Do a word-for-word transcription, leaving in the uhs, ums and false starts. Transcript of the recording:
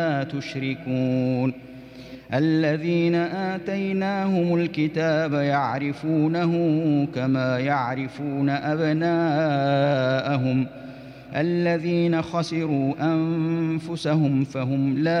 تشركون الذين آتيناهم الكتاب يعرفونه كما يعرفون أبناءهم الذين خسروا أنفسهم فهم لا